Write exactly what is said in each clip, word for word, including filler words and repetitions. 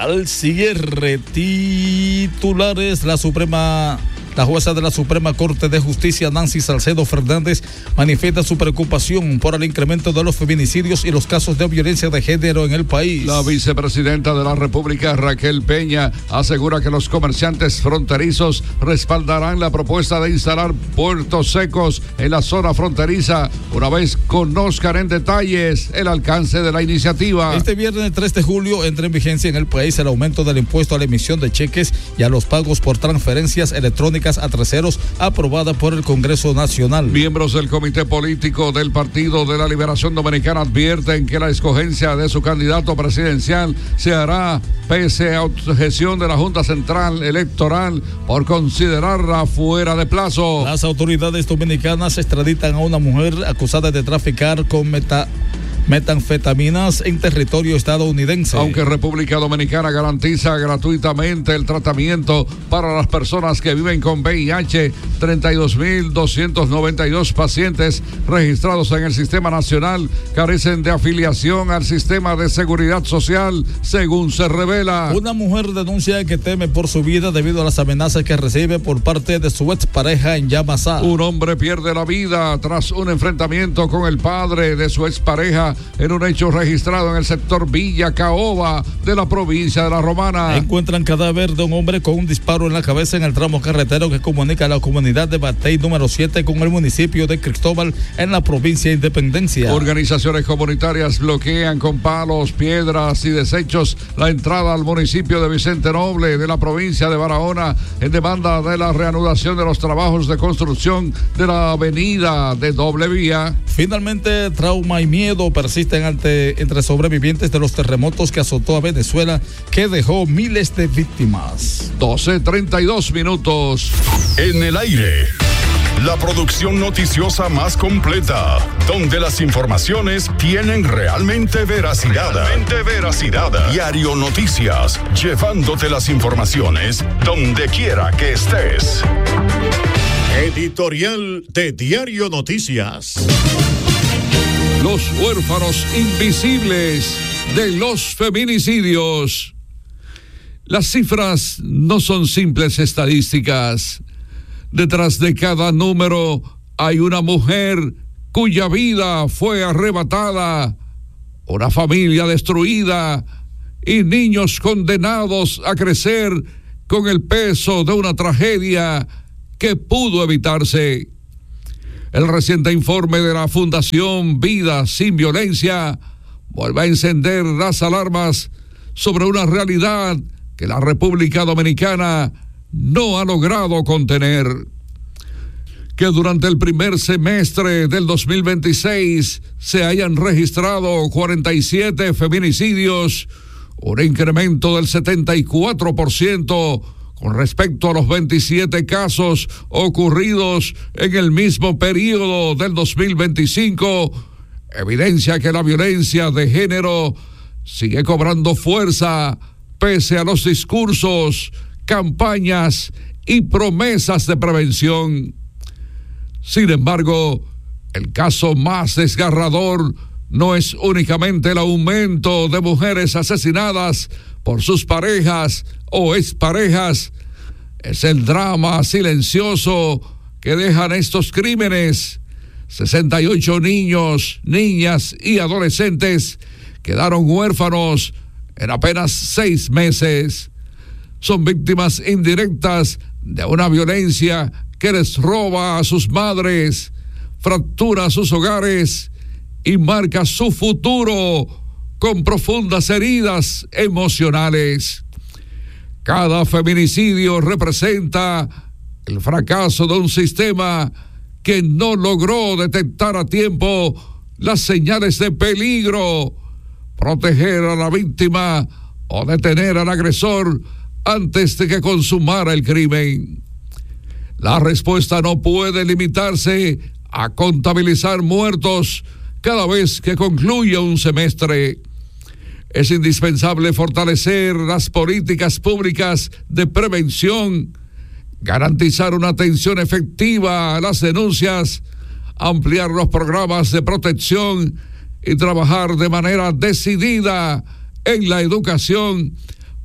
al cierre. Titulares: la Suprema... La jueza de la Suprema Corte de Justicia, Nancy Salcedo Fernández, manifiesta su preocupación por el incremento de los feminicidios y los casos de violencia de género en el país. La vicepresidenta de la República, Raquel Peña, asegura que los comerciantes fronterizos respaldarán la propuesta de instalar puertos secos en la zona fronteriza una vez conozcan en detalles el alcance de la iniciativa. Este viernes tres de julio entra en vigencia en el país el aumento del impuesto a la emisión de cheques y a los pagos por transferencias electrónicas a terceros, aprobada por el Congreso Nacional. Miembros del Comité Político del Partido de la Liberación Dominicana advierten que la escogencia de su candidato presidencial se hará pese a objeción de la Junta Central Electoral por considerarla fuera de plazo. Las autoridades dominicanas extraditan a una mujer acusada de traficar con meta metanfetaminas en territorio estadounidense. Aunque República Dominicana garantiza gratuitamente el tratamiento para las personas que viven con V I H, treinta y dos mil doscientos noventa y dos pacientes registrados en el Sistema Nacional carecen de afiliación al Sistema de Seguridad Social, según se revela. Una mujer denuncia que teme por su vida debido a las amenazas que recibe por parte de su expareja en Yamasá. Un hombre pierde la vida tras un enfrentamiento con el padre de su expareja en un hecho registrado en el sector Villa Caoba de la provincia de La Romana. Encuentran cadáver de un hombre con un disparo en la cabeza en el tramo carretero que comunica la comunidad de Batey número siete con el municipio de Cristóbal en la provincia de Independencia. Organizaciones comunitarias bloquean con palos, piedras y desechos la entrada al municipio de Vicente Noble de la provincia de Barahona en demanda de la reanudación de los trabajos de construcción de la avenida de doble vía. Finalmente, trauma y miedo persisten ante, entre sobrevivientes de los terremotos que azotó a Venezuela, que dejó miles de víctimas. doce treinta y dos minutos. En el aire, la producción noticiosa más completa, donde las informaciones tienen realmente veracidad. Realmente veracidad. Diario Noticias, llevándote las informaciones donde quiera que estés. Editorial de Diario Noticias. Los huérfanos invisibles de los feminicidios. Las cifras no son simples estadísticas. Detrás de cada número hay una mujer cuya vida fue arrebatada, una familia destruida y niños condenados a crecer con el peso de una tragedia que pudo evitarse. El reciente informe de la Fundación Vida Sin Violencia vuelve a encender las alarmas sobre una realidad que la República Dominicana no ha logrado contener. Que durante el primer semestre del dos mil veintiséis se hayan registrado cuarenta y siete feminicidios, un incremento del setenta y cuatro por ciento con respecto a los veintisiete casos ocurridos en el mismo periodo del dos mil veinticinco, evidencia que la violencia de género sigue cobrando fuerza pese a los discursos, campañas y promesas de prevención. Sin embargo, el caso más desgarrador no es únicamente el aumento de mujeres asesinadas por sus parejas o exparejas, es el drama silencioso que dejan estos crímenes. sesenta y ocho niños, niñas y adolescentes quedaron huérfanos en apenas seis meses. Son víctimas indirectas de una violencia que les roba a sus madres, fractura sus hogares y marca su futuro con profundas heridas emocionales. Cada feminicidio representa el fracaso de un sistema que no logró detectar a tiempo las señales de peligro, proteger a la víctima o detener al agresor antes de que consumara el crimen. La respuesta no puede limitarse a contabilizar muertos cada vez que concluya un semestre. Es indispensable fortalecer las políticas públicas de prevención, garantizar una atención efectiva a las denuncias, ampliar los programas de protección y trabajar de manera decidida en la educación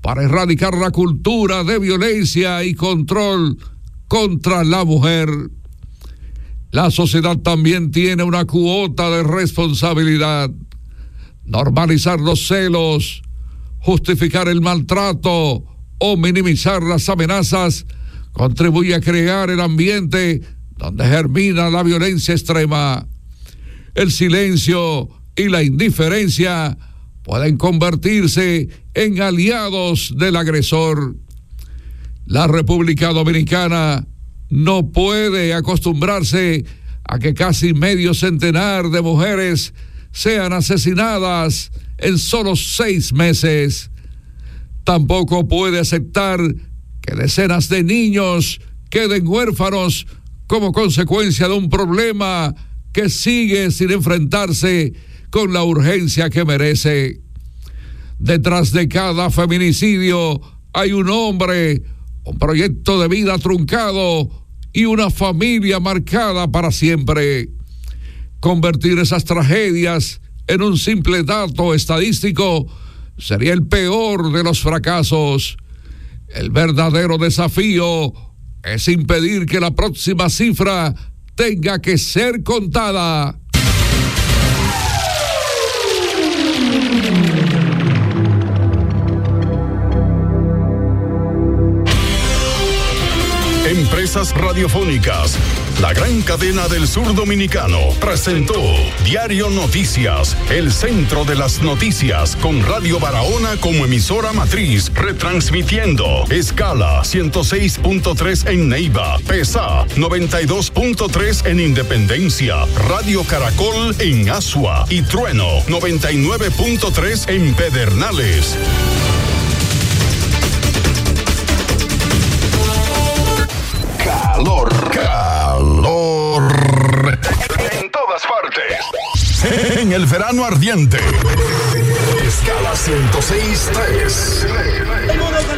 para erradicar la cultura de violencia y control contra la mujer. La sociedad también tiene una cuota de responsabilidad. Normalizar los celos, justificar el maltrato o minimizar las amenazas contribuye a crear el ambiente donde germina la violencia extrema. El silencio y la indiferencia pueden convertirse en aliados del agresor. La República Dominicana no puede acostumbrarse a que casi medio centenar de mujeres sean asesinadas en solo seis meses. Tampoco puede aceptar que decenas de niños queden huérfanos como consecuencia de un problema que sigue sin enfrentarse con la urgencia que merece. Detrás de cada feminicidio hay un hombre, un proyecto de vida truncado y una familia marcada para siempre. Convertir esas tragedias en un simple dato estadístico sería el peor de los fracasos. El verdadero desafío es impedir que la próxima cifra tenga que ser contada. Empresas Radiofónicas, la gran cadena del sur dominicano, presentó Diario Noticias, el centro de las noticias, con Radio Barahona como emisora matriz, retransmitiendo escala ciento seis punto tres en Neiva, PESA noventa y dos punto tres en Independencia, Radio Caracol en Asua y Trueno noventa y nueve punto tres en Pedernales. Calor, calor. En todas partes. En el verano ardiente. Escala ciento seis punto tres.